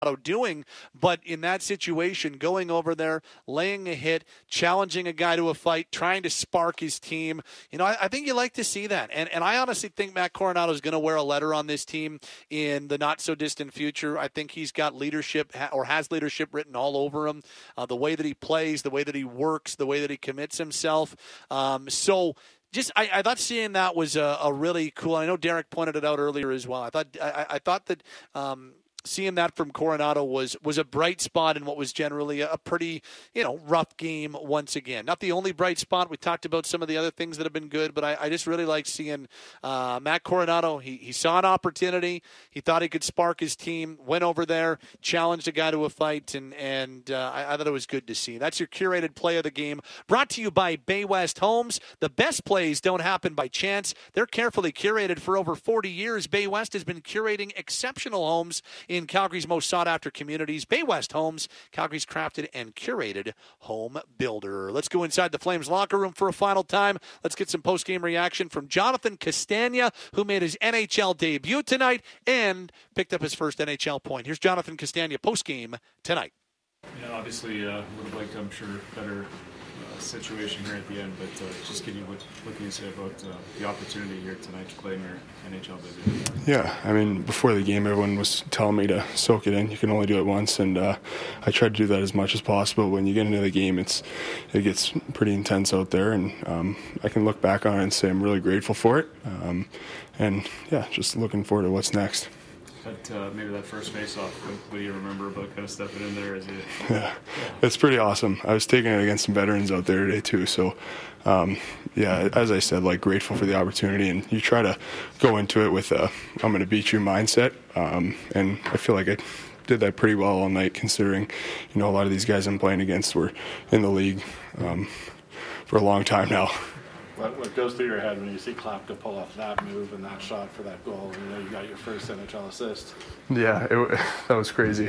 doing, but in that situation, going over there, laying a hit, challenging a guy to a fight, trying to spark his team, I think you like to see that. And I honestly think Matt Coronado is going to wear a letter on this team in the not-so-distant future. I think he's got leadership or has leadership written all over him, the way that he plays, the way that he works, the way that he commits himself. I thought seeing that was a really cool. I know Derek pointed it out earlier as well. I thought that seeing that from Coronado was a bright spot in what was generally a pretty rough game once again. Not the only bright spot. We talked about some of the other things that have been good, but I just really like seeing Matt Coronado. He saw an opportunity. He thought he could spark his team. Went over there, challenged a guy to a fight, and I thought it was good to see. That's your curated play of the game. Brought to you by Bay West Homes. The best plays don't happen by chance. They're carefully curated for over 40 years. Bay West has been curating exceptional homes in Calgary's most sought-after communities. Bay West Homes, Calgary's crafted and curated home builder. Let's go inside the Flames locker room for a final time. Let's get some post-game reaction from Jonathan Castagna, who made his NHL debut tonight and picked up his first NHL point. Here's Jonathan Castagna post-game tonight. Obviously would have liked, I'm sure, better situation here at the end, but just what can you say about the opportunity here tonight to play in your NHL debut? Yeah, I mean, before the game, everyone was telling me to soak it in. You can only do it once, and I tried to do that as much as possible. When you get into the game, it gets pretty intense out there, and I can look back on it and say I'm really grateful for it, and yeah, just looking forward to what's next. But maybe that first face-off, what do you remember about kind of stepping in there? Yeah, it's pretty awesome. I was taking it against some veterans out there today too, so yeah, as I said, grateful for the opportunity, and you try to go into it with a I'm going to beat you mindset, and I feel like I did that pretty well all night, considering a lot of these guys I'm playing against were in the league for a long time now. What goes through your head when you see Klapka pull off that move and that shot for that goal? You got your first NHL assist. Yeah, that was crazy.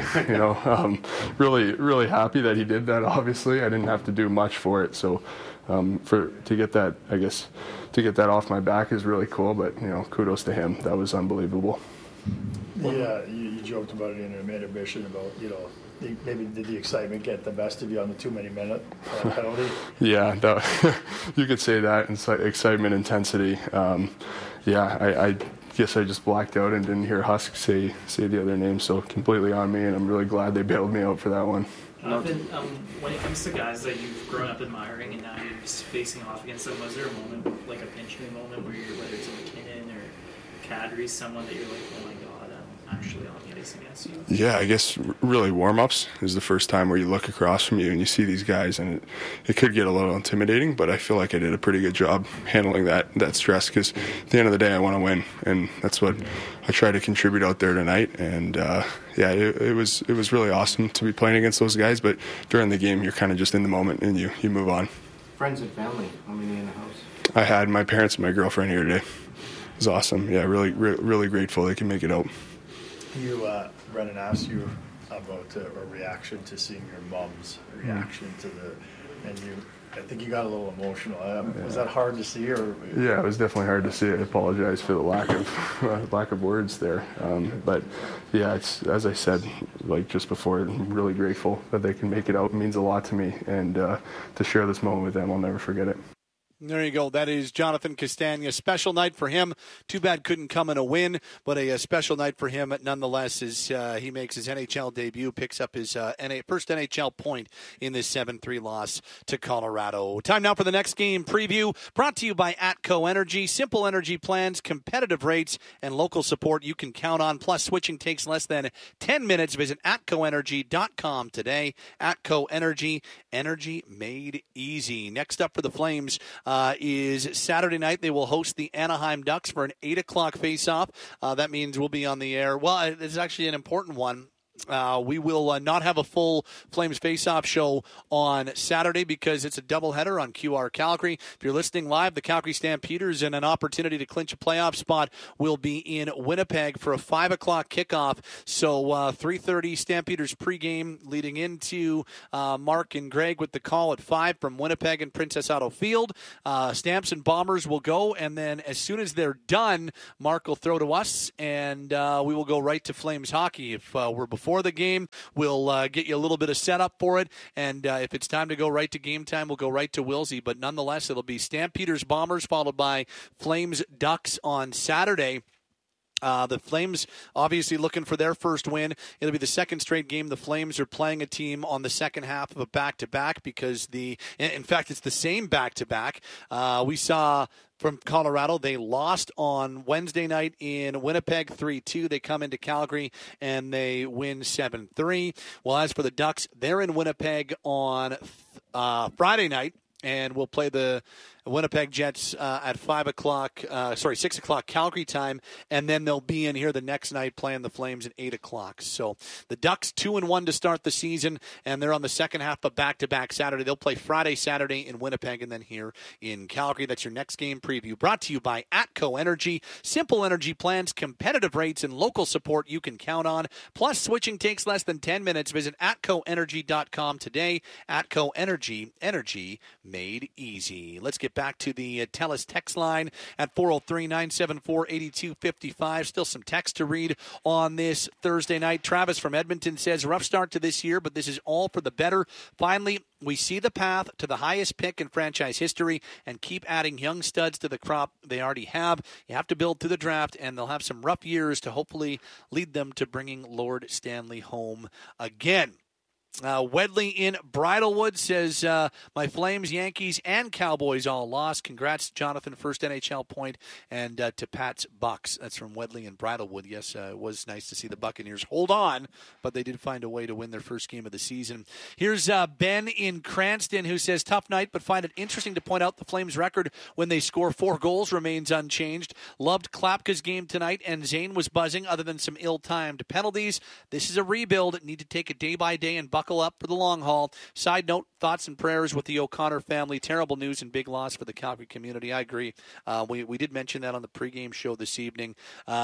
Really, really happy that he did that. Obviously, I didn't have to do much for it. So, to get that off my back is really cool. But kudos to him. That was unbelievable. Yeah, you joked about it in intermission about maybe did the excitement get the best of you on the too many minute penalty? Yeah, you could say that. Excitement, intensity. I guess I just blacked out and didn't hear Husk say the other name, so completely on me, and I'm really glad they bailed me out for that one. When it comes to guys that you've grown up admiring and now you're just facing off against them, was there a moment, like a pinch me moment, where whether it's a McKinnon or Kadri, someone that you're like, oh my God, I'm actually on the ice against you? Yeah, I guess really warm-ups is the first time where you look across from you and you see these guys, and it could get a little intimidating, but I feel like I did a pretty good job handling that stress, because at the end of the day I want to win, and that's what I try to contribute out there tonight. And it was really awesome to be playing against those guys, but during the game you're kind of just in the moment and you move on. Friends and family, how many in the house? I had my parents and my girlfriend here today. It was awesome. Yeah, really grateful they can make it out. Brendan asked you about a reaction to seeing your mom's reaction to I think you got a little emotional. Was that hard to see, or? Yeah, it was definitely hard to see. I apologize for the lack of words there. But yeah, it's, as I said, just before, I'm really grateful that they can make it out. It means a lot to me, and to share this moment with them, I'll never forget it. There you go. That is Jonathan Castagna. Special night for him. Too bad couldn't come in a win, but a special night for him nonetheless as he makes his NHL debut, picks up his first NHL point in this 7-3 loss to Colorado. Time now for the next game preview, brought to you by Atco Energy. Simple energy plans, competitive rates, and local support you can count on. Plus, switching takes less than 10 minutes. Visit atcoenergy.com today. Atco Energy, energy made easy. Next up for the Flames, is Saturday night. They will host the Anaheim Ducks for an 8 o'clock face-off. That means we'll be on the air. Well, it's actually an important one. We will not have a full Flames face-off show on Saturday because it's a doubleheader on QR Calgary. If you're listening live, the Calgary Stampeders and an opportunity to clinch a playoff spot will be in Winnipeg for a 5 o'clock kickoff. So 3:30 Stampeders pregame leading into Mark and Greg with the call at 5 from Winnipeg and Princess Auto Field. Stamps and Bombers will go, and then as soon as they're done, Mark will throw to us, and we will go right to Flames hockey if we're before before the game. We'll get you a little bit of setup for it, and if it's time to go right to game time, we'll go right to Wilsey. But nonetheless, it'll be Stampeders Bombers followed by Flames Ducks on Saturday. The Flames obviously looking for their first win. It'll be the second straight game the Flames are playing a team on the second half of a back-to-back because in fact, it's the same back-to-back. We saw from Colorado, they lost on Wednesday night in Winnipeg 3-2. They come into Calgary and they win 7-3. Well, as for the Ducks, they're in Winnipeg on Friday night, and we'll play the Winnipeg Jets at 6 o'clock Calgary time, and then they'll be in here the next night playing the Flames at 8 o'clock. So the Ducks 2-1 to start the season, and they're on the second half of back-to-back Saturday. They'll play Friday, Saturday in Winnipeg, and then here in Calgary. That's your next game preview. Brought to you by ATCO Energy. Simple energy plans, competitive rates, and local support you can count on. Plus, switching takes less than 10 minutes. Visit ATCOenergy.com today. ATCO Energy, energy made easy. Let's get back to the TELUS text line at 403-974-8255. Still some text to read on this Thursday night. Travis from Edmonton says, rough start to this year, but this is all for the better. Finally, we see the path to the highest pick in franchise history and keep adding young studs to the crop they already have. You have to build through the draft, and they'll have some rough years to hopefully lead them to bringing Lord Stanley home again. Wedley in Bridlewood says, my Flames, Yankees, and Cowboys all lost. Congrats to Jonathan, first NHL point, and to Pat's Bucks. That's from Wedley in Bridlewood. Yes, it was nice to see the Buccaneers hold on, but they did find a way to win their first game of the season. Here's Ben in Cranston who says, tough night, but find it interesting to point out the Flames record when they score 4 goals remains unchanged. Loved Klapka's game tonight, and Zane was buzzing other than some ill-timed penalties. This is a rebuild. Need to take it day by day and buckle up for the long haul. Side note, thoughts and prayers with the O'Connor family. Terrible news and big loss for the Calgary community. I agree. We did mention that on the pregame show this evening.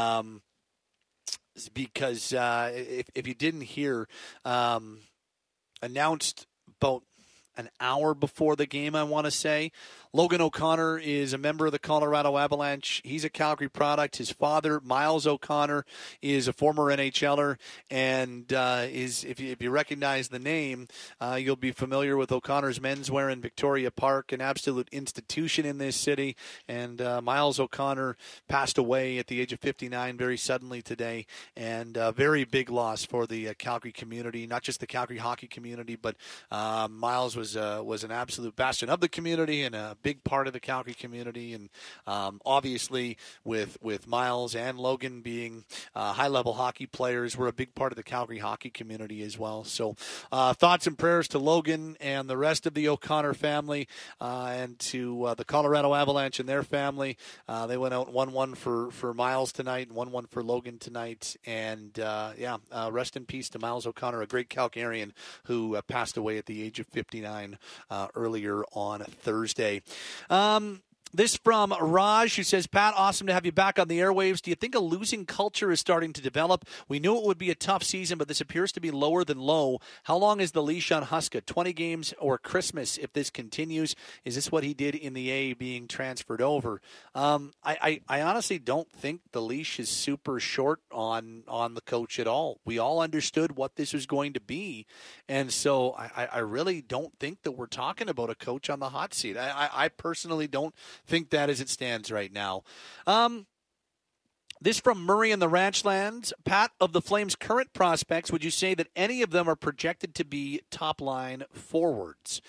Because if you didn't hear, announced about an hour before the game, I want to say, Logan O'Connor is a member of the Colorado Avalanche. He's a Calgary product. His father, Miles O'Connor, is a former NHLer, and if you recognize the name, you'll be familiar with O'Connor's Menswear in Victoria Park, an absolute institution in this city. And Miles O'Connor passed away at the age of 59 very suddenly today, and a very big loss for the Calgary community, not just the Calgary hockey community, but Miles was an absolute bastion of the community and a big part of the Calgary community, and obviously with Miles and Logan being high-level hockey players, we're a big part of the Calgary hockey community as well. So thoughts and prayers to Logan and the rest of the O'Connor family, and to the Colorado Avalanche and their family. They went out 1-1 for Miles tonight and 1-1 for Logan tonight, and rest in peace to Miles O'Connor, a great Calgarian who passed away at the age of 59 earlier on Thursday. This from Raj, who says, Pat, awesome to have you back on the airwaves. Do you think a losing culture is starting to develop? We knew it would be a tough season, but this appears to be lower than low. How long is the leash on Huska? 20 games or Christmas if this continues? Is this what he did in the A being transferred over? I honestly don't think the leash is super short on the coach at all. We all understood what this was going to be, and so I really don't think that we're talking about a coach on the hot seat. I personally don't think that as it stands right now. This from Murray in the Ranchlands. Pat, of the Flames' current prospects, would you say that any of them are projected to be top-line forwards?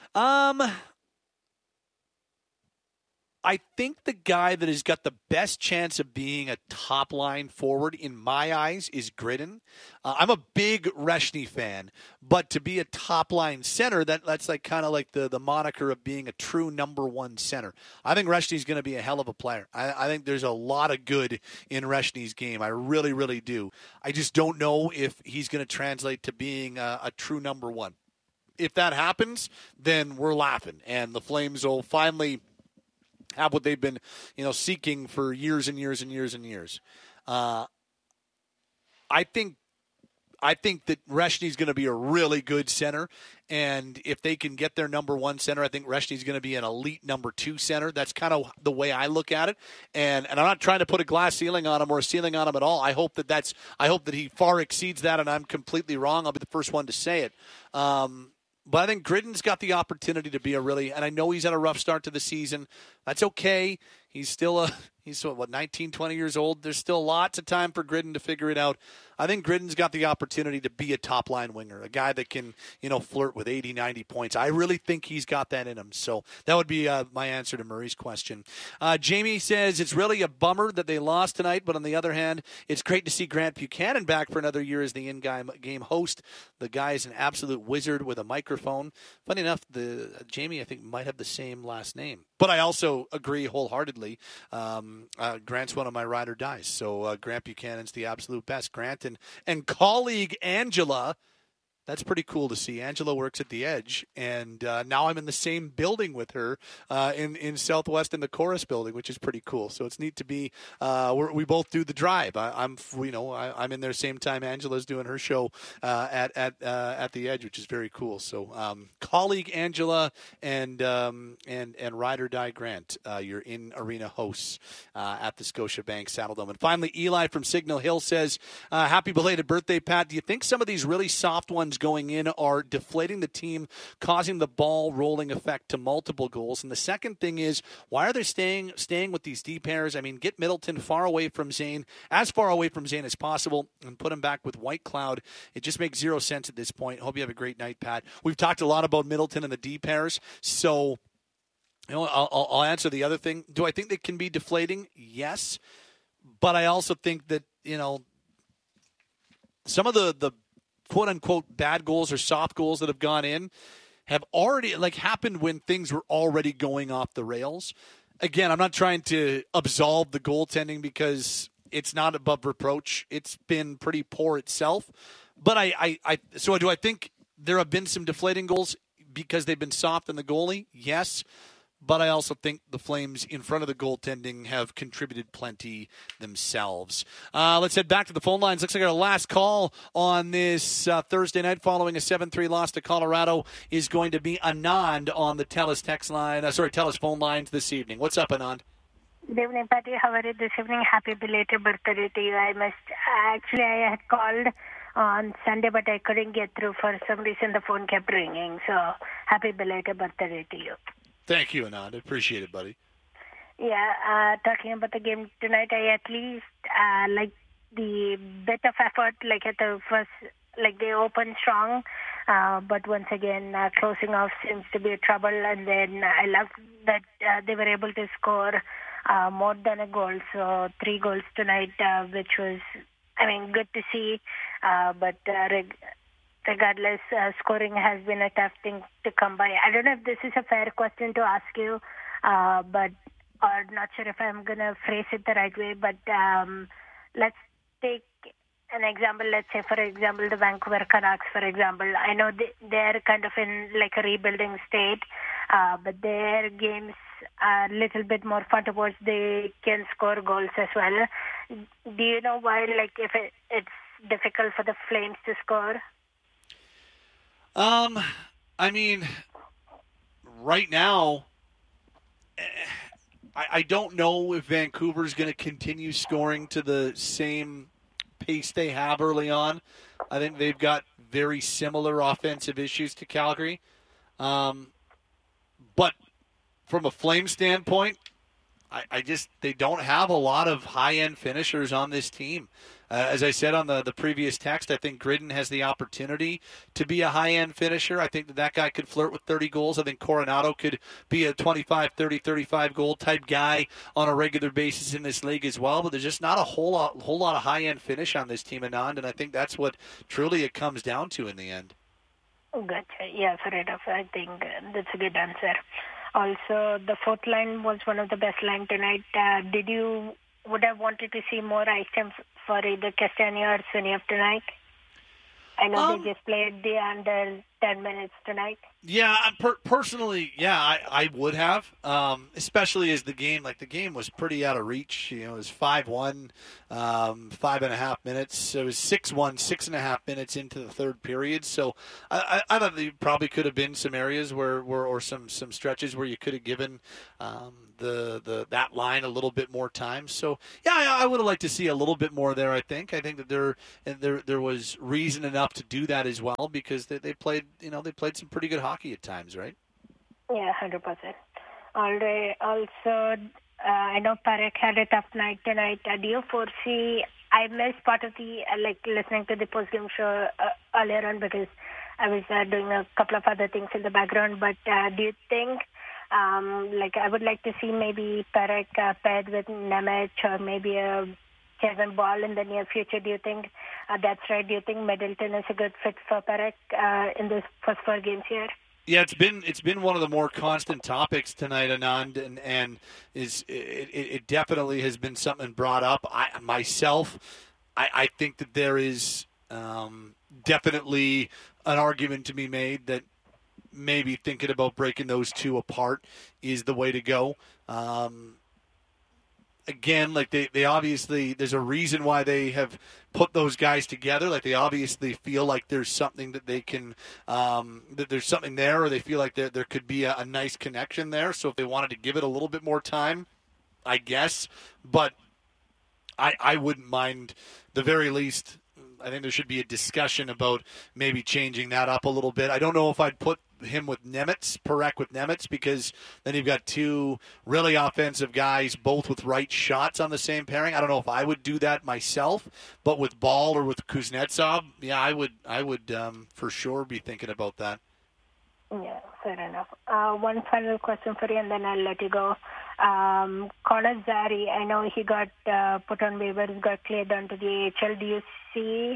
I think the guy that has got the best chance of being a top-line forward, in my eyes, is Gridden. I'm a big Reshny fan, but to be a top-line center, that's like kind of like the moniker of being a true number one center. I think Reshny's going to be a hell of a player. I think there's a lot of good in Reshny's game. I really, really do. I just don't know if he's going to translate to being a true number one. If that happens, then we're laughing, and the Flames will finally have what they've been, seeking for years and years and years and years. I think I think that Reshny's going to be a really good center. And if they can get their number one center, I think Reshny's going to be an elite number two center. That's kind of the way I look at it. And I'm not trying to put a glass ceiling on him or a ceiling on him at all. I hope that he far exceeds that, and I'm completely wrong. I'll be the first one to say it. But I think Gridden's got the opportunity to be and I know he's had a rough start to the season. That's okay. He's still 19, 20 years old. There's still lots of time for Gridden to figure it out. I think Gridden's got the opportunity to be a top-line winger, a guy that can, flirt with 80, 90 points. I really think he's got that in him. So that would be my answer to Murray's question. Jamie says it's really a bummer that they lost tonight, but on the other hand, it's great to see Grant Buchanan back for another year as the in-game host. The guy is an absolute wizard with a microphone. Funny enough, Jamie, I think, might have the same last name. But I also agree wholeheartedly. Grant's one of my ride or dies. So Grant Buchanan's the absolute best. Grant and colleague Angela, that's pretty cool to see. Angela works at the Edge, and now I'm in the same building with her in Southwest in the Chorus building, which is pretty cool. So it's neat to be. We both do the drive. I'm in there same time Angela's doing her show at the Edge, which is very cool. So colleague Angela and Ride or Die Grant, your in arena hosts at the Scotiabank Saddledome. And finally, Eli from Signal Hill says, "Happy belated birthday, Pat. Do you think some of these really soft ones going in are deflating the team, causing the ball rolling effect to multiple goals? And the second thing is, why are they staying with these deep pairs? I mean, get Middleton as far away from Zane as possible, and put him back with Whitecloud. It just makes zero sense at this point. Hope you have a great night, Pat." We've talked a lot about Middleton and the deep pairs, so I'll answer the other thing. Do I think they can be deflating? Yes, but I also think that some of the quote-unquote bad goals or soft goals that have gone in have already happened when things were already going off the rails. Again, I'm not trying to absolve the goaltending because it's not above reproach. It's been pretty poor itself. But so do I think there have been some deflating goals because they've been soft in the goalie? Yes. But I also think the Flames in front of the goaltending have contributed plenty themselves. Let's head back to the phone lines. Looks like our last call on this Thursday night following a 7-3 loss to Colorado is going to be Anand on the TELUS TELUS phone lines this evening. What's up, Anand? Good evening, Patty. How are you this evening? Happy belated birthday to you. I had called on Sunday, but I couldn't get through. For some reason, the phone kept ringing. So happy belated birthday to you. Thank you, Anand. I appreciate it, buddy. Yeah, talking about the game tonight, I at least like the bit of effort, at the first, they opened strong, but once again, closing off seems to be a trouble. And then I love that they were able to score more than a goal, so 3 goals tonight, which was, good to see, but regardless, scoring has been a tough thing to come by. I don't know if this is a fair question to ask you, or not sure if I'm going to phrase it the right way, but let's take an example. Let's say, for example, the Vancouver Canucks, for example. I know they're kind of in a rebuilding state, but their games are a little bit more fun to watch. They can score goals as well. Do you know why, if it's difficult for the Flames to score? Right now, I don't know if Vancouver's going to continue scoring to the same pace they have early on. I think they've got very similar offensive issues to Calgary. But from a Flame standpoint, they don't have a lot of high-end finishers on this team. As I said on the previous text, I think Gridden has the opportunity to be a high-end finisher. I think that guy could flirt with 30 goals. I think Coronado could be a 25, 30, 35 goal type guy on a regular basis in this league as well. But there's just not a whole lot of high-end finish on this team, Anand, and I think that's what truly it comes down to in the end. Gotcha. Yeah, fair enough. I think that's a good answer. Also, the fourth line was one of the best line tonight. Would have wanted to see more ice time for either Castagna or Suniev tonight? I know they just played the under 10 minutes tonight? Yeah, personally, I would have, especially as the game was pretty out of reach. It was 5-1, 5.5 minutes. It was 6-1, 6.5 minutes into the third period. So I thought there probably could have been some areas or some stretches where you could have given that line a little bit more time. So yeah, I would have liked to see a little bit more there. I think that there was reason enough to do that as well, because they played some pretty good hockey at times, right? Yeah, 100%. All right. Also, I know Parekh had a tough night tonight. Do you foresee? I missed part of the listening to the postgame show earlier on because I was doing a couple of other things in the background. But do you think? I would like to see maybe Parekh paired with Nemec or maybe a Kevin Ball in the near future. Do you think that's right? Do you think Middleton is a good fit for Parekh in this first 4 games here? Yeah, it's been one of the more constant topics tonight, Anand, and it definitely has been something brought up. I think that there is definitely an argument to be made that maybe thinking about breaking those two apart is the way to go. Again, they obviously, there's a reason why they have put those guys together. They obviously feel like there's something that they can, that there's something there, or they feel like there could be a nice connection there. So if they wanted to give it a little bit more time, I guess. But I wouldn't mind, the very least. I think there should be a discussion about maybe changing that up a little bit. I don't know if I'd put him with Parekh with Nemec, because then you've got two really offensive guys, both with right shots on the same pairing. I don't know if I would do that myself, but with Ball or with Kuznetsov, yeah, I would for sure be thinking about that. Yeah, fair enough. One final question for you, and then I'll let you go. Connor Zary, I know he got put on waivers, got cleared onto the AHL. Do you see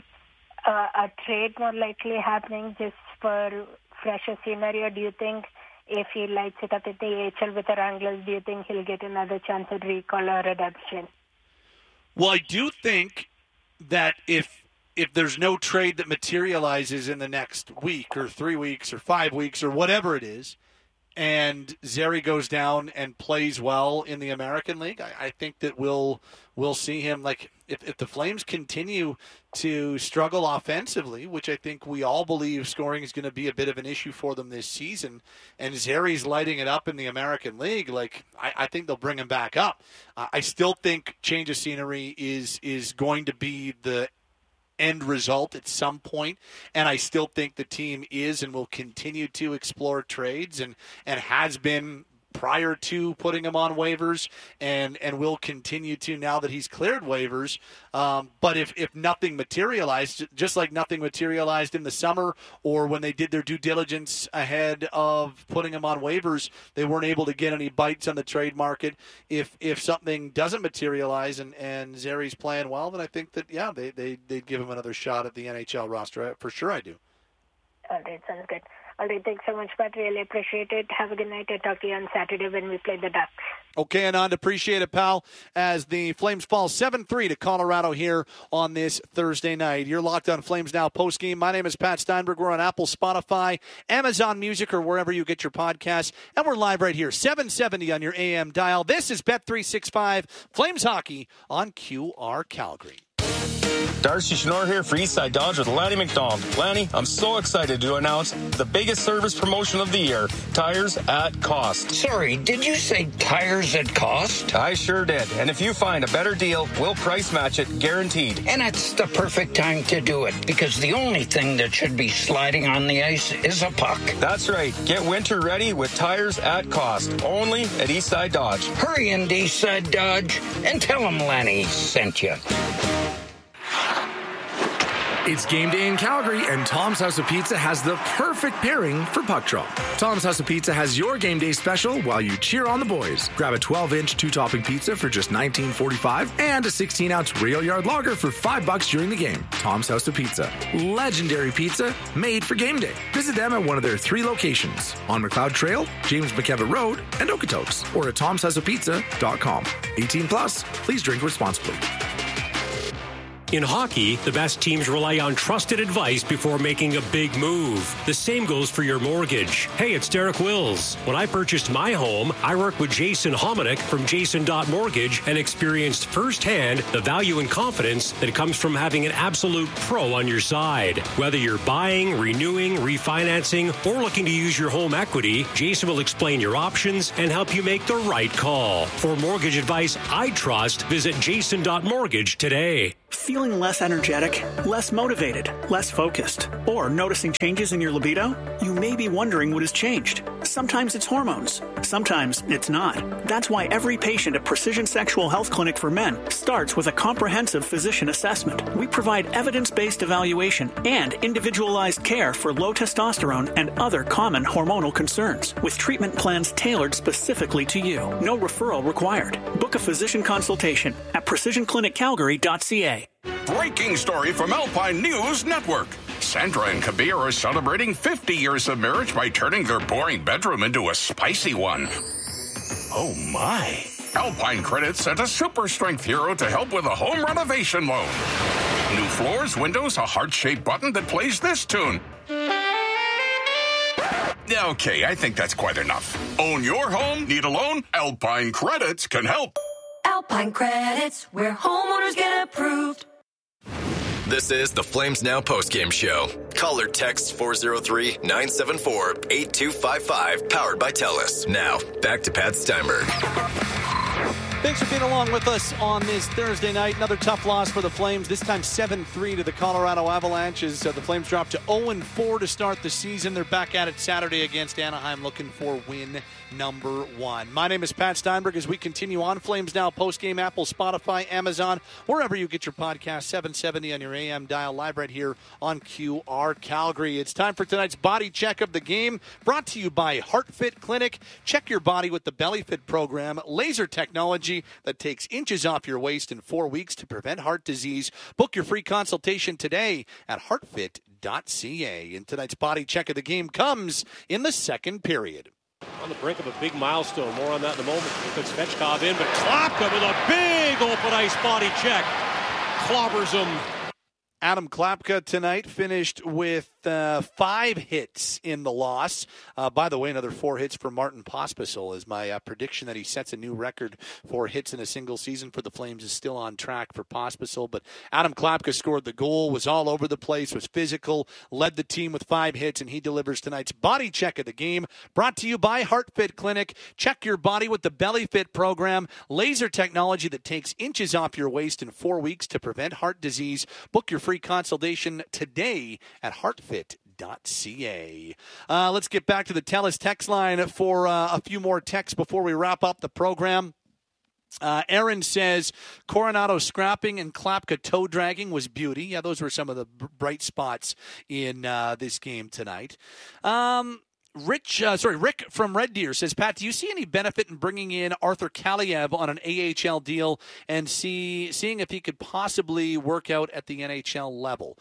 a trade more likely happening just for fresher scenery, or do you think if he lights it up at the AHL with the Wranglers, do you think he'll get another chance at recall or redemption? Well, I do think that if there's no trade that materializes in the next week or 3 weeks or 5 weeks or whatever it is, and Zary goes down and plays well in the American League, I think that we'll see him. If the Flames continue to struggle offensively, which I think we all believe scoring is going to be a bit of an issue for them this season, and Zary's lighting it up in the American League, I think they'll bring him back up. I still think change of scenery is going to be the end result at some point, and I still think the team is and will continue to explore trades and has been prior to putting him on waivers and will continue to now that he's cleared waivers. But if nothing materialized, just like nothing materialized in the summer or when they did their due diligence ahead of putting him on waivers, they weren't able to get any bites on the trade market. If something doesn't materialize and Zary's playing well, then I think that, yeah, they'd give him another shot at the NHL roster. For sure I do. All right, sounds good. All right, thanks so much, Pat. Really appreciate it. Have a good night. I'll talk to you on Saturday when we play the Ducks. Okay, Anand, appreciate it, pal, as the Flames fall 7-3 to Colorado here on this Thursday night. You're locked on Flames Now postgame. My name is Pat Steinberg. We're on Apple, Spotify, Amazon Music, or wherever you get your podcasts. And we're live right here, 770 on your AM dial. This is Bet365 Flames Hockey on QR Calgary. Darcy Schnorr here for Eastside Dodge with Lanny McDonald. Lanny, I'm so excited to announce the biggest service promotion of the year, Tires at Cost. Sorry, did you say tires at cost? I sure did. And if you find a better deal, we'll price match it, guaranteed. And it's the perfect time to do it, because the only thing that should be sliding on the ice is a puck. That's right. Get winter ready with Tires at Cost, only at Eastside Dodge. Hurry into Eastside Dodge and tell them Lanny sent you. It's game day in Calgary, and Tom's House of Pizza has the perfect pairing for puck drop. Tom's House of Pizza has your game day special while you cheer on the boys. Grab a 12-inch 2-topping pizza for just $19.45 and a 16-ounce rail yard lager for $5 during the game. Tom's House of Pizza. Legendary pizza made for game day. Visit them at one of their 3 locations on McLeod Trail, James McKevitt Road, and Okotoks, or at tomshouseofpizza.com. 18+, please drink responsibly. In hockey, the best teams rely on trusted advice before making a big move. The same goes for your mortgage. Hey, it's Derek Wills. When I purchased my home, I worked with Jason Hominick from Jason.Mortgage and experienced firsthand the value and confidence that comes from having an absolute pro on your side. Whether you're buying, renewing, refinancing, or looking to use your home equity, Jason will explain your options and help you make the right call. For mortgage advice I trust, visit Jason.Mortgage today. Feeling less energetic, less motivated, less focused, or noticing changes in your libido? You may be wondering what has changed. Sometimes it's hormones. Sometimes it's not. That's why every patient at Precision Sexual Health Clinic for Men starts with a comprehensive physician assessment. We provide evidence-based evaluation and individualized care for low testosterone and other common hormonal concerns, with treatment plans tailored specifically to you. No referral required. Book a physician consultation at PrecisionClinicCalgary.ca. Breaking story from Alpine News Network. Sandra and Kabir are celebrating 50 years of marriage by turning their boring bedroom into a spicy one. Oh my. Alpine Credit sent a super strength hero to help with a home renovation loan. New floors, windows, a heart-shaped button that plays this tune. Okay, I think that's quite enough. Own your home? Need a loan? Alpine Credits can help. Alpine Credits, where homeowners get approved. This is the Flames Now postgame show. Call or text 403-974-8255, powered by TELUS. Now, back to Pat Steinberg. Thanks for being along with us on this Thursday night. Another tough loss for the Flames, this time 7-3 to the Colorado Avalanche as the Flames drop to 0-4 to start the season. They're back at it Saturday against Anaheim, looking for win number 1. My name is Pat Steinberg as we continue on Flames Now postgame, Apple, Spotify, Amazon, wherever you get your podcast, 770 on your AM dial, live right here on QR Calgary. It's time for tonight's body check of the game, brought to you by HeartFit Clinic. Check your body with the BellyFit program, laser technology that takes inches off your waist in 4 weeks to prevent heart disease. Book your free consultation today at heartfit.ca. And tonight's body check of the game comes in the second period. On the brink of a big milestone. More on that in a moment. With Svechkov in, but Klapka with a big open ice body check. Clobbers him. Adam Klapka tonight finished with 5 hits in the loss. By the way, another 4 hits for Martin Pospisil is my prediction that he sets a new record for hits in a single season for the Flames is still on track for Pospisil. But Adam Klapka scored the goal, was all over the place, was physical, led the team with 5 hits, and he delivers tonight's body check of the game. Brought to you by HeartFit Clinic. Check your body with the BellyFit program, laser technology that takes inches off your waist in 4 weeks to prevent heart disease. Book your free consultation today at heartfit.ca. Let's get back to the TELUS text line for a few more texts before we wrap up the program. Aaron says Coronado scrapping and Klapka toe dragging was beauty. Yeah, those were some of the bright spots in this game tonight. Rick from Red Deer says, Pat, do you see any benefit in bringing in Arthur Kaliev on an AHL deal and seeing if he could possibly work out at the NHL level?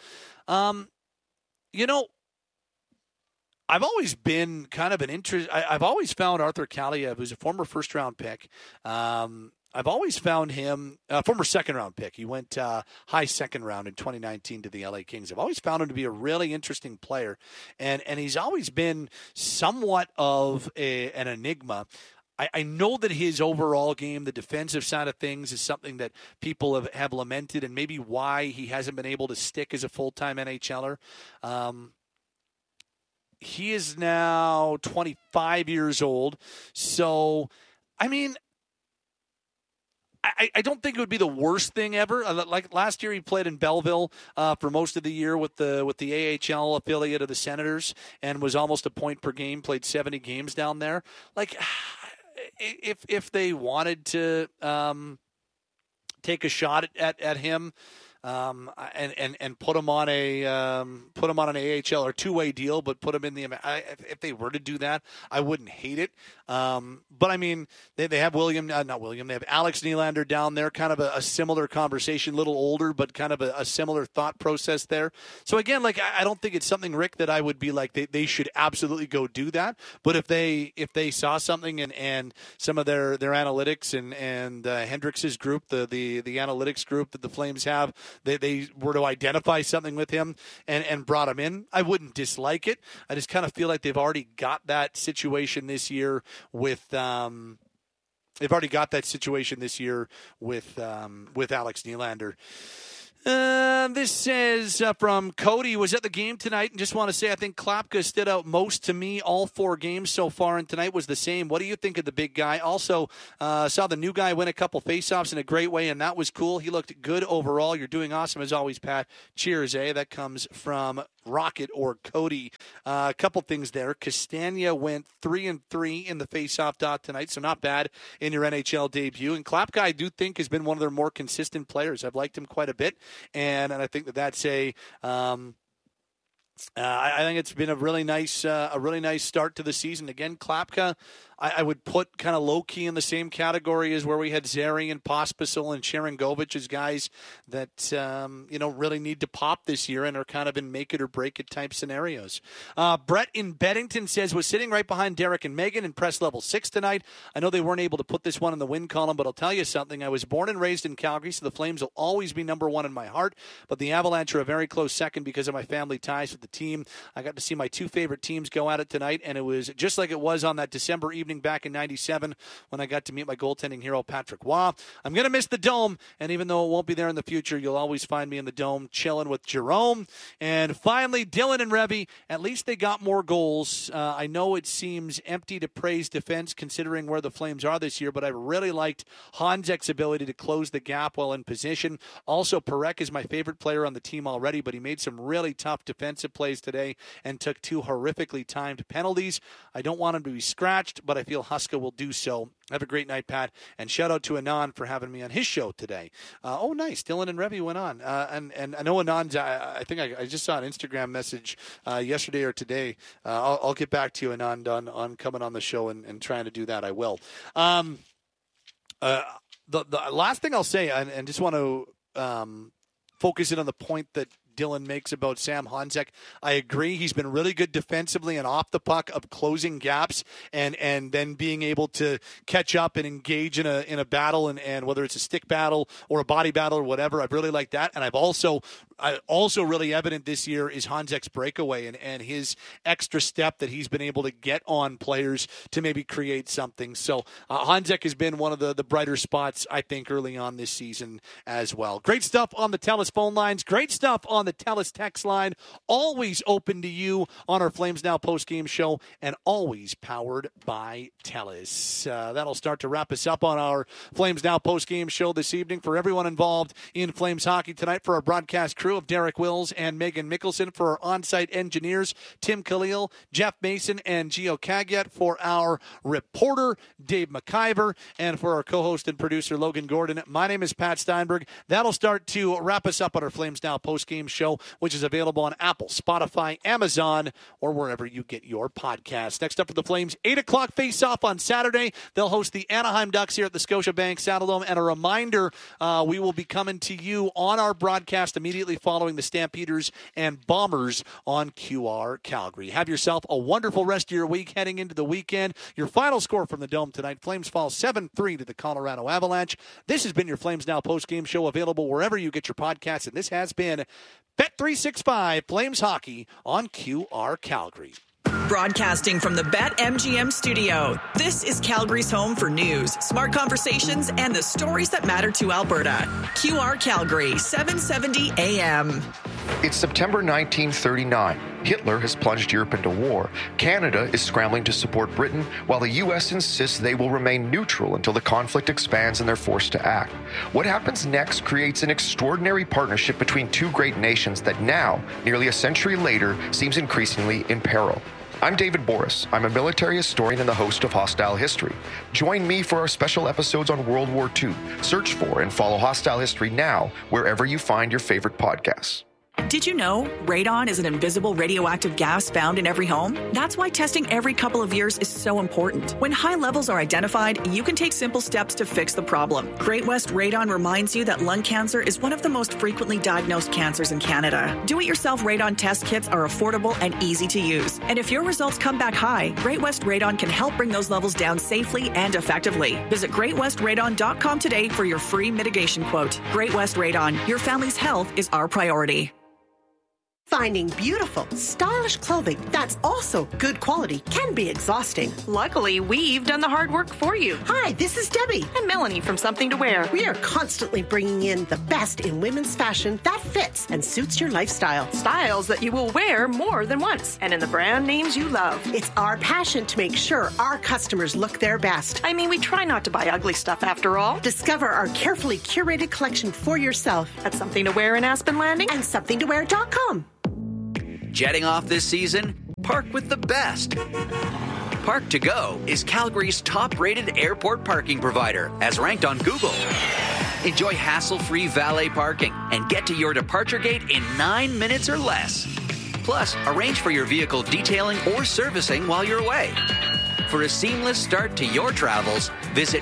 I've always been kind of an interest. I've always found Arthur Kaliev, who's a former first-round pick. I've always found him a former second-round pick. He went high second round in 2019 to the LA Kings. I've always found him to be a really interesting player, and he's always been somewhat of an enigma. I know that his overall game, the defensive side of things, is something that people have lamented, and maybe why he hasn't been able to stick as a full-time NHLer. He is now 25 years old, so, I mean, I don't think it would be the worst thing ever. Like last year, he played in Belleville for most of the year with the AHL affiliate of the Senators, and was almost a point per game. Played 70 games down there. Like, if they wanted to take a shot at him. And put him on an AHL or two-way deal, but put him in the. If they were to do that, I wouldn't hate it. But I mean, they have They have Alex Nylander down there, kind of a similar conversation, a little older, but kind of a similar thought process there. So again, like I don't think it's something, Rick, that I would be like they should absolutely go do that. But if they saw something and some of their analytics and Hendricks' group, the analytics group that the Flames have. they were to identify something with him and brought him in, I wouldn't dislike it. I just kind of feel like they've already got that situation this year with Alex Nylander. This says from Cody, was at the game tonight and just want to say I think Klapka stood out most to me all 4 games so far, and tonight was the same. What do you think of the big guy? Also, saw the new guy win a couple faceoffs in a great way, and that was cool. He looked good overall. You're doing awesome as always, Pat. Cheers, eh? That comes from Rocket or Cody. A couple things there. Castagna went 3-3 in the faceoff dot tonight, so not bad in your NHL debut. And Klapka, I do think, has been one of their more consistent players. I've liked him quite a bit. And I think that's I think it's been a really nice start to the season. Again, Klapka, I would put kind of low-key in the same category as where we had Zary and Pospisil and Sharangovich as guys that, really need to pop this year and are kind of in make-it-or-break-it type scenarios. Brett in Beddington says, was sitting right behind Derek and Megan in press level 6 tonight. I know they weren't able to put this one in the win column, but I'll tell you something. I was born and raised in Calgary, so the Flames will always be number 1 in my heart, but the Avalanche are a very close second because of my family ties with the team. I got to see my 2 favorite teams go at it tonight, and it was just like it was on that December evening back in 97 when I got to meet my goaltending hero, Patrick Waugh. I'm going to miss the Dome, and even though it won't be there in the future, you'll always find me in the Dome chilling with Jerome. And finally, Dylan and Revy, at least they got more goals. I know it seems empty to praise defense considering where the Flames are this year, but I really liked Hansek's ability to close the gap while in position. Also, Parekh is my favorite player on the team already, but he made some really tough defensive plays today and took 2 horrifically timed penalties. I don't want him to be scratched, but I feel Huska will do so. Have a great night, Pat. And shout out to Anand for having me on his show today. Nice. Dylan and Revy went on. And I know Anand, I think I just saw an Instagram message yesterday or today. I'll get back to you, Anand, on coming on the show and trying to do that. I will. The last thing I'll say, and just want to focus in on the point that Dylan makes about Sam Hansek. I agree. He's been really good defensively and off the puck of closing gaps and then being able to catch up and engage in a battle and whether it's a stick battle or a body battle or whatever. I've really liked that. And I've also really evident this year is Hansek's breakaway and his extra step that he's been able to get on players to maybe create something. So Hansek has been one of the brighter spots, I think, early on this season as well. Great stuff on the TELUS phone lines. Great stuff on the TELUS text line. Always open to you on our Flames Now post-game show and always powered by TELUS. That'll start to wrap us up on our Flames Now post-game show this evening. For everyone involved in Flames hockey tonight, for our broadcast crew of Derek Wills and Megan Mickelson, for our on-site engineers, Tim Khalil, Jeff Mason, and Gio Cagiet, for our reporter, Dave McIver, and for our co-host and producer, Logan Gordon. My name is Pat Steinberg. That'll start to wrap us up on our Flames Now post-game show, which is available on Apple, Spotify, Amazon, or wherever you get your podcasts. Next up for the Flames, 8 o'clock face-off on Saturday. They'll host the Anaheim Ducks here at the Scotiabank Saddledome. And a reminder, we will be coming to you on our broadcast immediately following the Stampeders and Bombers on QR Calgary. Have yourself a wonderful rest of your week heading into the weekend. Your final score from the Dome tonight, Flames fall 7-3 to the Colorado Avalanche. This has been your Flames Now post-game show, available wherever you get your podcasts. And this has been Bet365 Flames Hockey on QR Calgary. Broadcasting from the BetMGM studio, this is Calgary's home for news, smart conversations, and the stories that matter to Alberta. QR Calgary, 770 AM. It's September 1939. Hitler has plunged Europe into war. Canada is scrambling to support Britain, while the U.S. insists they will remain neutral until the conflict expands and they're forced to act. What happens next creates an extraordinary partnership between two great nations that now, nearly a century later, seems increasingly in peril. I'm David Boris. I'm a military historian and the host of Hostile History. Join me for our special episodes on World War II. Search for and follow Hostile History now wherever you find your favorite podcasts. Did you know radon is an invisible radioactive gas found in every home? That's why testing every couple of years is so important. When high levels are identified, you can take simple steps to fix the problem. Great West Radon reminds you that lung cancer is one of the most frequently diagnosed cancers in Canada. Do-it-yourself radon test kits are affordable and easy to use. And if your results come back high, Great West Radon can help bring those levels down safely and effectively. Visit GreatWestRadon.com today for your free mitigation quote. Great West Radon, your family's health is our priority. Finding beautiful, stylish clothing that's also good quality can be exhausting. Luckily, we've done the hard work for you. Hi, this is Debbie. And Melanie from Something to Wear. We are constantly bringing in the best in women's fashion that fits and suits your lifestyle. Styles that you will wear more than once, and in the brand names you love. It's our passion to make sure our customers look their best. I mean, we try not to buy ugly stuff after all. Discover our carefully curated collection for yourself at Something to Wear in Aspen Landing and somethingtowear.com. Jetting off this season? Park with the best. Park to Go is Calgary's top-rated airport parking provider, as ranked on Google. Enjoy hassle-free valet parking and get to your departure gate in 9 minutes or less. Plus, arrange for your vehicle detailing or servicing while you're away. For a seamless start to your travels, visit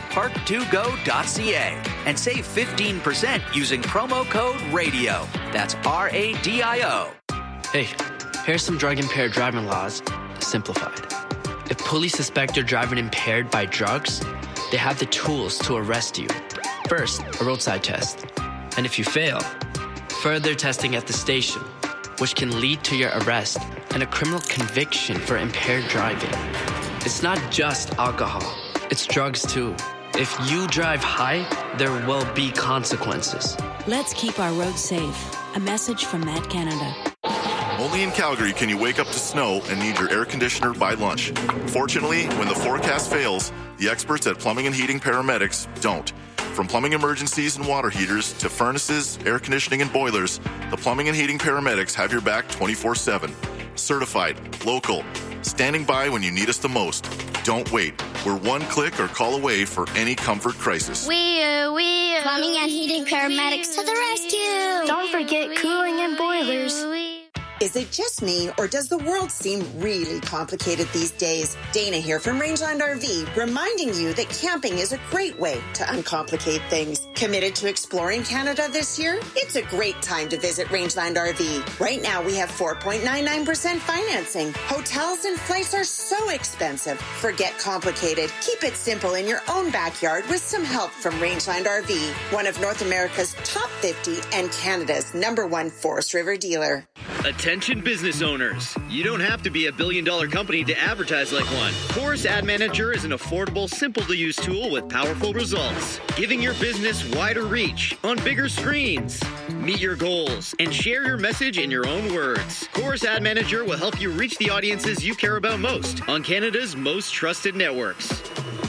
park2go.ca and save 15% using promo code RADIO. That's RADIO. Hey, here's some drug-impaired driving laws, simplified. If police suspect you're driving impaired by drugs, they have the tools to arrest you. First, a roadside test. And if you fail, further testing at the station, which can lead to your arrest and a criminal conviction for impaired driving. It's not just alcohol, it's drugs too. If you drive high, there will be consequences. Let's keep our roads safe. A message from Mad Canada. Only in Calgary can you wake up to snow and need your air conditioner by lunch. Fortunately, when the forecast fails, the experts at Plumbing and Heating Paramedics don't. From plumbing emergencies and water heaters to furnaces, air conditioning, and boilers, the Plumbing and Heating Paramedics have your back 24/7. Certified, local, standing by when you need us the most. Don't wait. We're one click or call away for any comfort crisis. Plumbing and Heating Paramedics to the rescue. Don't forget cooling and boilers. Is it just me, or does the world seem really complicated these days? Dana here from Rangeland RV, reminding you that camping is a great way to uncomplicate things. Committed to exploring Canada this year? It's a great time to visit Rangeland RV. Right now, we have 4.99% financing. Hotels and flights are so expensive. Forget complicated. Keep it simple in your own backyard with some help from Rangeland RV, one of North America's top 50 and Canada's #1 Forest River dealer. Attention business owners. You don't have to be a billion-dollar company to advertise like one. Chorus Ad Manager is an affordable, simple-to-use tool with powerful results, giving your business wider reach on bigger screens. Meet your goals and share your message in your own words. Chorus Ad Manager will help you reach the audiences you care about most on Canada's most trusted networks.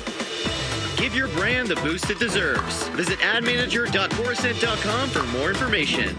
Give your brand the boost it deserves. Visit admanager.chorusnet.com for more information.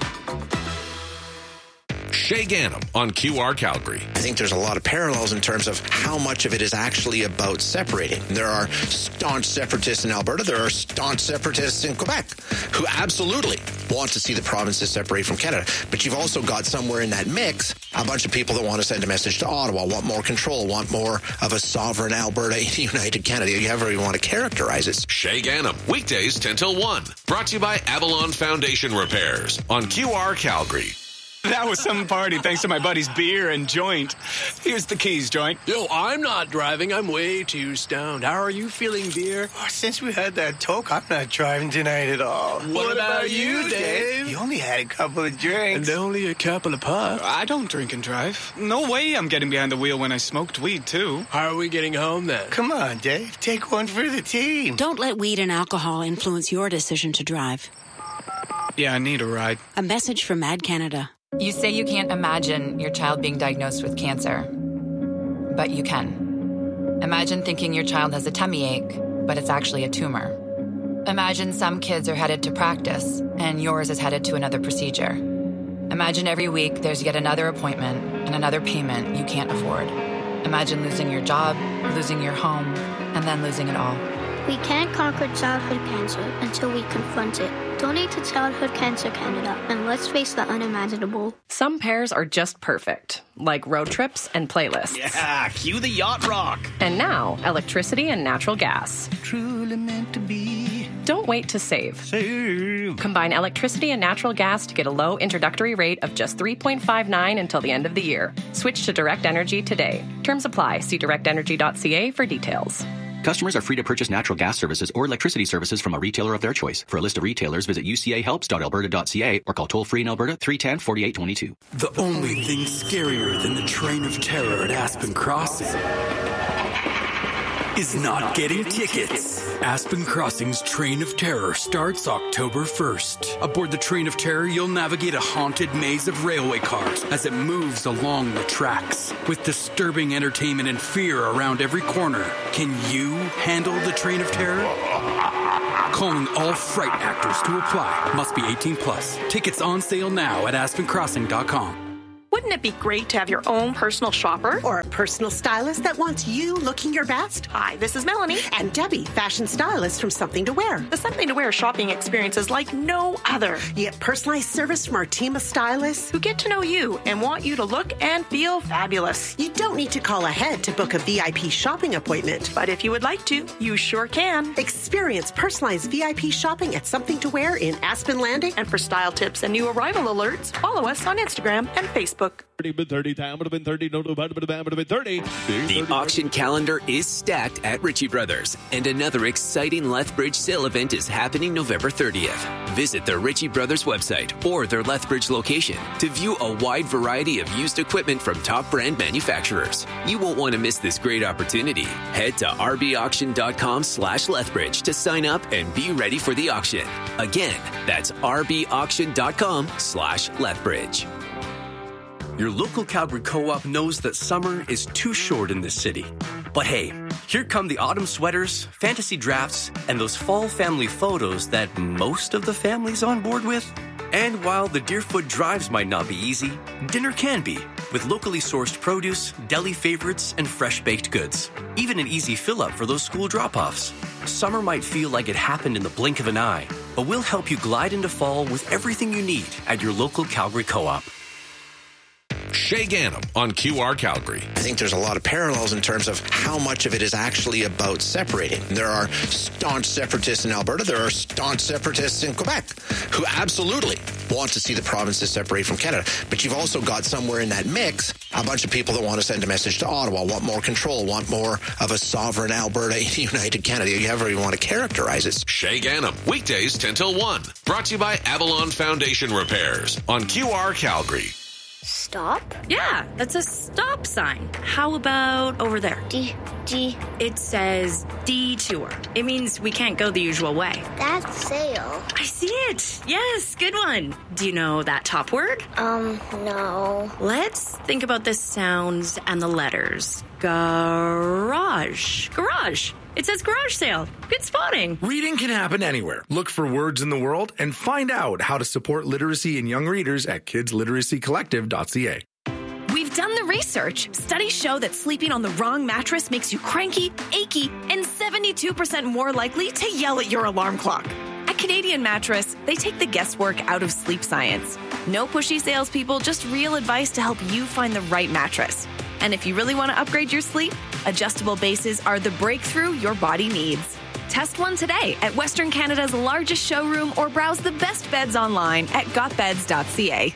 Shay Ganem on QR Calgary. I think there's a lot of parallels in terms of how much of it is actually about separating. There are staunch separatists in Alberta. There are staunch separatists in Quebec who absolutely want to see the provinces separate from Canada. But you've also got somewhere in that mix a bunch of people that want to send a message to Ottawa, want more control, want more of a sovereign Alberta in United Canada. You however you want to characterize it. Shay Ganem, weekdays 10 till 1. Brought to you by Avalon Foundation Repairs on QR Calgary. That was some party thanks to my buddy's beer and joint. Here's the keys, joint. Yo, I'm not driving. I'm way too stoned. How are you feeling, beer? Oh, since we had that talk, I'm not driving tonight at all. What about you, Dave? You only had a couple of drinks. And only a couple of puffs. I don't drink and drive. No way I'm getting behind the wheel when I smoked weed, too. How are we getting home, then? Come on, Dave. Take one for the team. Don't let weed and alcohol influence your decision to drive. Yeah, I need a ride. A message from Mad Canada. You say you can't imagine your child being diagnosed with cancer, but you can. Imagine thinking your child has a tummy ache, but it's actually a tumor. Imagine some kids are headed to practice, and yours is headed to another procedure. Imagine every week there's yet another appointment and another payment you can't afford. Imagine losing your job, losing your home, and then losing it all. We can't conquer childhood cancer until we confront it. Donate to Childhood Cancer Canada, and let's face the unimaginable. Some pairs are just perfect, like road trips and playlists. Yeah, cue the yacht rock. And now, electricity and natural gas. Truly meant to be. Don't wait to save. Combine electricity and natural gas to get a low introductory rate of just $3.59 until the end of the year. Switch to Direct Energy today. Terms apply. See directenergy.ca for details. Customers are free to purchase natural gas services or electricity services from a retailer of their choice. For a list of retailers, visit ucahelps.alberta.ca or call toll-free in Alberta 310-4822. The only thing scarier than the train of terror at Aspen Crossing is not getting tickets. Aspen Crossing's Train of Terror starts October 1st. Aboard the Train of Terror, you'll navigate a haunted maze of railway cars as it moves along the tracks. With disturbing entertainment and fear around every corner, can you handle the Train of Terror? Calling all fright actors to apply. Must be 18 plus. Tickets on sale now at aspencrossing.com. Wouldn't it be great to have your own personal shopper? Or a personal stylist that wants you looking your best? Hi, this is Melanie. And Debbie, fashion stylist from Something to Wear. The Something to Wear shopping experience is like no other. You get personalized service from our team of stylists who get to know you and want you to look and feel fabulous. You don't need to call ahead to book a VIP shopping appointment. But if you would like to, you sure can. Experience personalized VIP shopping at Something to Wear in Aspen Landing. And for style tips and new arrival alerts, follow us on Instagram and Facebook. The auction calendar is stacked at Ritchie Brothers, and another exciting Lethbridge sale event is happening November 30th. Visit the Ritchie Brothers website or their Lethbridge location to view a wide variety of used equipment from top brand manufacturers. You won't want to miss this great opportunity. Head to rbauction.com/Lethbridge to sign up and be ready for the auction. Again, that's rbauction.com/Lethbridge. Your local Calgary Co-op knows that summer is too short in this city. But hey, here come the autumn sweaters, fantasy drafts, and those fall family photos that most of the family's on board with. And while the Deerfoot drives might not be easy, dinner can be, with locally sourced produce, deli favorites, and fresh-baked goods. Even an easy fill-up for those school drop-offs. Summer might feel like it happened in the blink of an eye, but we'll help you glide into fall with everything you need at your local Calgary Co-op. Shay Gannam on QR Calgary. I think there's a lot of parallels in terms of how much of it is actually about separating. There are staunch separatists in Alberta. There are staunch separatists in Quebec who absolutely want to see the provinces separate from Canada. But you've also got somewhere in that mix a bunch of people that want to send a message to Ottawa, want more control, want more of a sovereign Alberta in United Canada. You however you want to characterize it. Shay Gannam, weekdays 10 till 1. Brought to you by Avalon Foundation Repairs on QR Calgary. Stop? Yeah, that's a stop sign. How about over there? D. It says detour. It means we can't go the usual way. That's sail. I see it. Yes, good one. Do you know that top word? No. Let's think about the sounds and the letters. Garage. It says garage sale. Good spotting. Reading can happen anywhere. Look for words in the world and find out how to support literacy in young readers at kidsliteracycollective.ca. We've done the research. Studies show that sleeping on the wrong mattress makes you cranky, achy, and 72% more likely to yell at your alarm clock. At Canadian Mattress, they take the guesswork out of sleep science. No pushy salespeople, just real advice to help you find the right mattress. And if you really want to upgrade your sleep, adjustable bases are the breakthrough your body needs. Test one today at Western Canada's largest showroom or browse the best beds online at gotbeds.ca.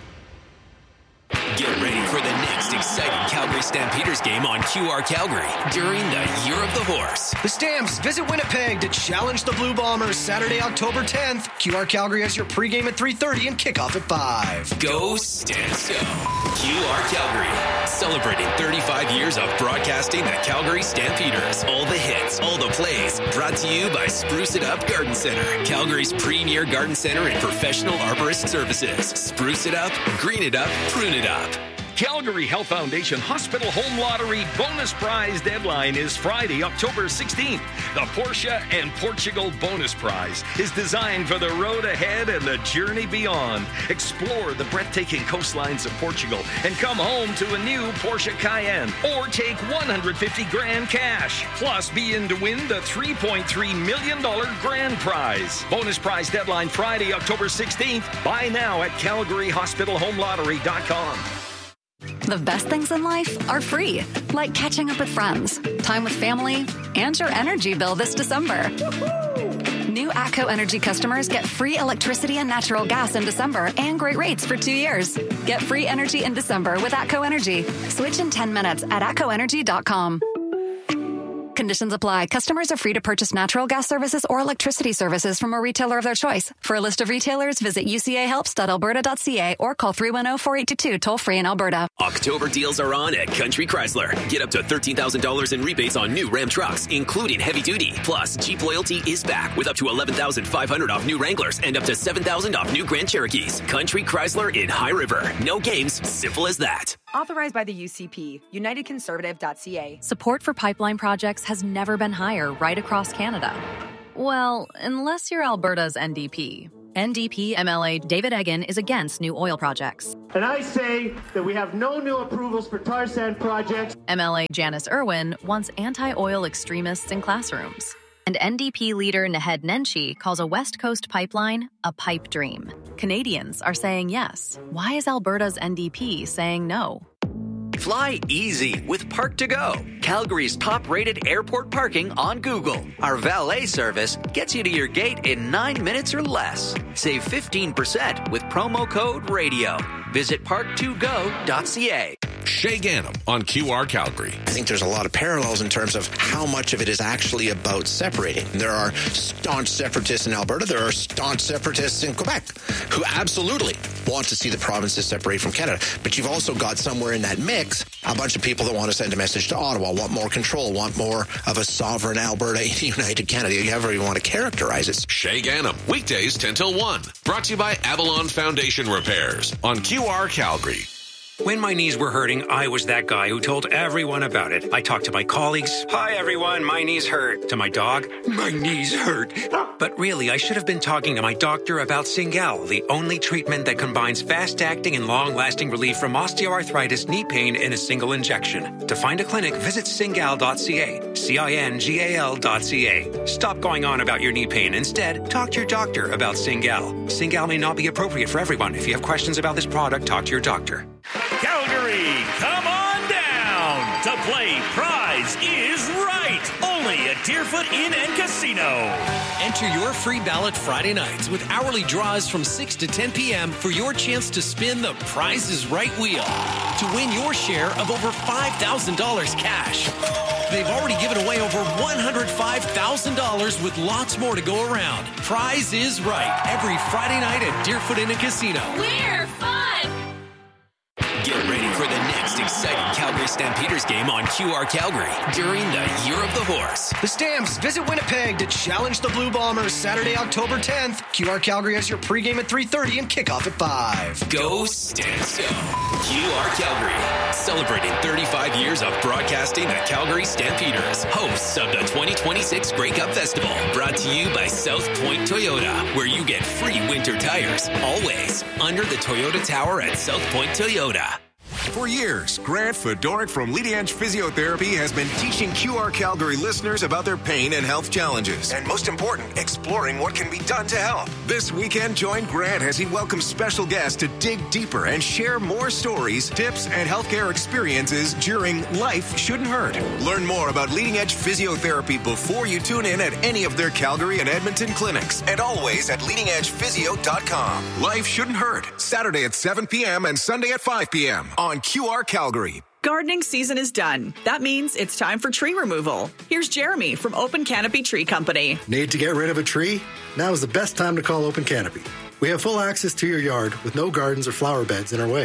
Get ready for the next exciting Calgary Stampeders game on QR Calgary during the Year of the Horse. The Stamps visit Winnipeg to challenge the Blue Bombers Saturday, October 10th. QR Calgary has your pregame at 3:30 and kickoff at 5. Go Stamps Go! QR Calgary, celebrating 35 years of broadcasting the Calgary Stampeders. All the hits, all the plays, brought to you by Spruce It Up Garden Center, Calgary's premier garden center and professional arborist services. Spruce it up, green it up, prune it up. Calgary Health Foundation Hospital Home Lottery bonus prize deadline is Friday, October 16th. The Porsche and Portugal bonus prize is designed for the road ahead and the journey beyond. Explore the breathtaking coastlines of Portugal and come home to a new Porsche Cayenne, or take $150,000 cash. Plus, be in to win the $3.3 million grand prize. Bonus prize deadline Friday, October 16th. Buy now at CalgaryHospitalHomeLottery.com. The best things in life are free, like catching up with friends, time with family, and your energy bill this December. New ATCO Energy customers get free electricity and natural gas in December and great rates for 2 years. Get free energy in December with ATCO Energy. Switch in 10 minutes at ATCOenergy.com. Conditions apply. Customers are free to purchase natural gas services or electricity services from a retailer of their choice. For a list of retailers, visit ucahelps.alberta.ca or call 310-4822 toll-free in Alberta. October deals are on at Country Chrysler. Get up to $13,000 in rebates on new Ram trucks, including heavy duty. Plus, Jeep Loyalty is back with up to $11,500 off new Wranglers and up to $7,000 off new Grand Cherokees. Country Chrysler in High River. No games, simple as that. Authorized by the UCP, UnitedConservative.ca. Support for pipeline projects has never been higher right across Canada. Well, unless you're Alberta's NDP. NDP MLA David Eggen is against new oil projects. And I say that we have no new approvals for tar sand projects. MLA Janice Irwin wants anti-oil extremists in classrooms. And NDP leader Naheed Nenshi calls a West Coast pipeline a pipe dream. Canadians are saying yes. Why is Alberta's NDP saying no? Fly easy with Park2Go, Calgary's top-rated airport parking on Google. Our valet service gets you to your gate in 9 minutes or less. Save 15% with promo code RADIO. Visit park2go.ca. Shay Ganem on QR Calgary. I think there's a lot of parallels in terms of how much of it is actually about separating. There are staunch separatists in Alberta. There are staunch separatists in Quebec who absolutely want to see the provinces separate from Canada. But you've also got somewhere in that mix a bunch of people that want to send a message to Ottawa, want more control, want more of a sovereign Alberta in United Canada. However you want to characterize it. Shay Ganem, weekdays 10 till 1. Brought to you by Avalon Foundation Repairs on QR Calgary. When my knees were hurting, I was that guy who told everyone about it. I talked to my colleagues. Hi, everyone. My knees hurt. To my dog. My knees hurt. But really, I should have been talking to my doctor about Cingal, the only treatment that combines fast-acting and long-lasting relief from osteoarthritis knee pain in a single injection. To find a clinic, visit cingal.ca. CINGAL.ca. Stop going on about your knee pain. Instead, talk to your doctor about Cingal. Cingal may not be appropriate for everyone. If you have questions about this product, talk to your doctor. Calgary, come on down to play Prize is Right, only at Deerfoot Inn and Casino. Enter your free ballot Friday nights with hourly draws from 6 to 10 p.m. for your chance to spin the Prize is Right wheel to win your share of over $5,000 cash. They've already given away over $105,000 with lots more to go around. Prize is Right, every Friday night at Deerfoot Inn and Casino. We're fun! Get ready for the next exciting Calgary Stampeders game on QR Calgary during the Year of the Horse. The Stamps visit Winnipeg to challenge the Blue Bombers Saturday, October 10th. QR Calgary has your pregame at 3:30 and kickoff at 5. Go Stamps! QR Calgary, celebrating 35 years of broadcasting the Calgary Stampeders, hosts of the 2026 Grey Cup Festival, brought to you by South Point Toyota, where you get free winter tires, always under the Toyota Tower at South Point Toyota. For years, Grant Fedoruk from Leading Edge Physiotherapy has been teaching QR Calgary listeners about their pain and health challenges. And most important, exploring what can be done to help. This weekend, join Grant as he welcomes special guests to dig deeper and share more stories, tips, and healthcare experiences during Life Shouldn't Hurt. Learn more about Leading Edge Physiotherapy before you tune in at any of their Calgary and Edmonton clinics. And always at leadingedgephysio.com. Life Shouldn't Hurt. Saturday at 7 p.m. and Sunday at 5 p.m. on QR Calgary. Gardening season is done. That means it's time for tree removal. Here's Jeremy from Open Canopy Tree Company. Need to get rid of a tree? Now is the best time to call Open Canopy. We have full access to your yard with no gardens or flower beds in our way.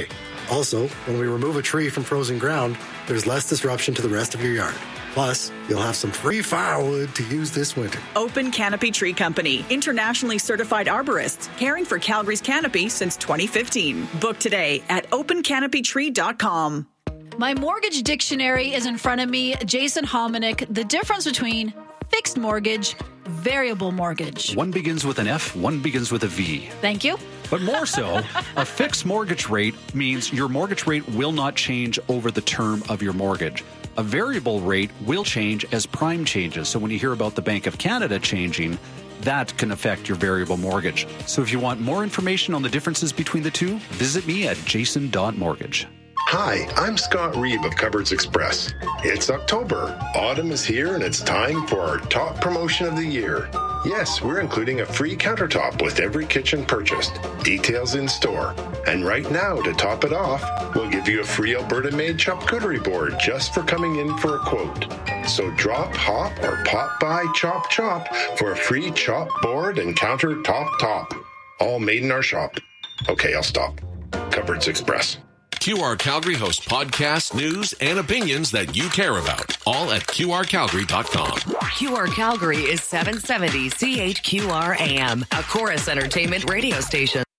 Also, when we remove a tree from frozen ground, there's less disruption to the rest of your yard. Plus, you'll have some free firewood to use this winter. Open Canopy Tree Company, internationally certified arborists, caring for Calgary's canopy since 2015. Book today at opencanopytree.com. My mortgage dictionary is in front of me. Jason Hominick, the difference between fixed mortgage, variable mortgage. One begins with an F, one begins with a V. Thank you. But more so, a fixed mortgage rate means your mortgage rate will not change over the term of your mortgage. A variable rate will change as prime changes. So when you hear about the Bank of Canada changing, that can affect your variable mortgage. So if you want more information on the differences between the two, visit me at jason.mortgage. Hi, I'm Scott Reeve of Cupboards Express. It's October. Autumn is here and it's time for our top promotion of the year. Yes, we're including a free countertop with every kitchen purchased. Details in store. And right now, to top it off, we'll give you a free Alberta-made charcuterie board just for coming in for a quote. So drop, hop, or pop by Chop Chop for a free chop board and countertop top. All made in our shop. Okay, I'll stop. Cupboards Express. QR Calgary hosts podcasts, news, and opinions that you care about. All at QRCalgary.com. QR Calgary is 770 CHQR AM, a Chorus Entertainment radio station.